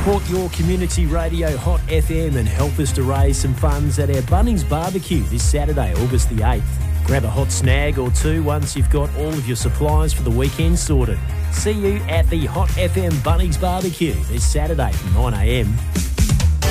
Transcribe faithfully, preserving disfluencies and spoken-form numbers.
Support your community radio Hot F M and help us to raise some funds at our Bunnings Barbecue this Saturday, August the eighth. Grab a hot snag or two once you've got all of your supplies for the weekend sorted. See you at the Hot F M Bunnings Barbecue this Saturday from nine a m.